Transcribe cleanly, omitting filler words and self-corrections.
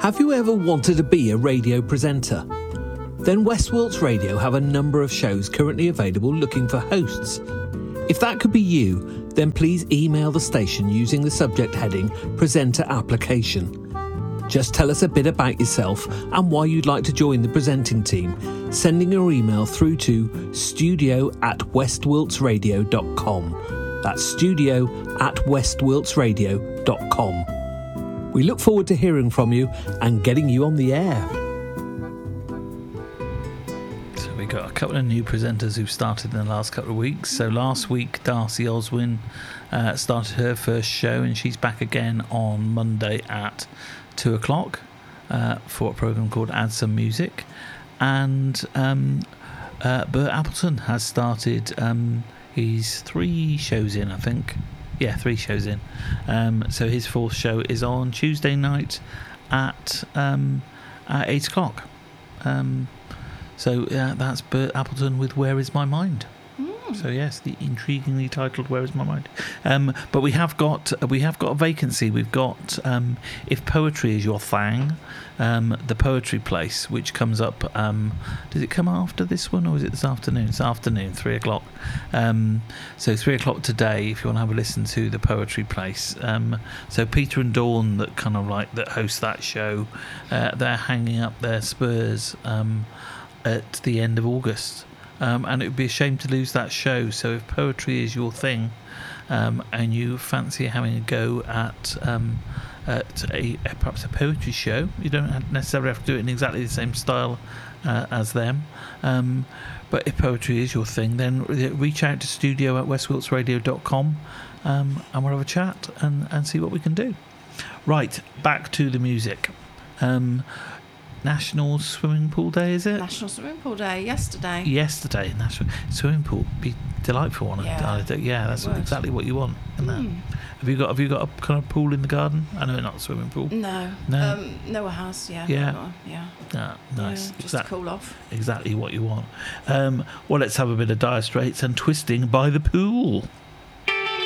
Have you ever wanted to be a radio presenter? Then West Wilts Radio have a number of shows currently available looking for hosts. If that could be you, then please email the station using the subject heading Presenter Application. Just tell us a bit about yourself and why you'd like to join the presenting team, sending your email through to studio@westwiltsradio.com. That's studio@westwiltsradio.com. We look forward to hearing from you and getting you on the air. So we got a couple of new presenters who've started in the last couple of weeks. So last week, Darcy Oswin started her first show, and she's back again on Monday at 2 o'clock for a programme called Add Some Music. And Bert Appleton has started, he's 3 shows in, I think. Yeah, 3 shows in. So his 4th show is on Tuesday night at 8 o'clock. So that's Bert Appleton with Where Is My Mind? So yes, the intriguingly titled "Where Is My Mind?" But we have got a vacancy. We've got If Poetry Is Your Thing, the Poetry Place, which comes up. Does it come after this one, or is it this afternoon? It's afternoon, 3 o'clock. So 3 o'clock today, if you want to have a listen to the Poetry Place. So Peter and Dawn, that host that show, they're hanging up their spurs at the end of August. And it would be a shame to lose that show. So if poetry is your thing, and you fancy having a go at perhaps a poetry show, you don't necessarily have to do it in exactly the same style as them. But if poetry is your thing, then reach out to studio@westwiltsradio.com, and we'll have a chat and see what we can do. Right, back to the music. National Swimming Pool Day, is it? National Swimming Pool Day, yesterday. National Swimming Pool, be delightful one. Yeah, that's exactly what you want. Isn't that? Have you got a kind of pool in the garden? I know, not a swimming pool. No. Noah has. Yeah. Nice. Yeah, just to cool off. Exactly what you want. Well, let's have a bit of Dire Straits and Twisting by the Pool.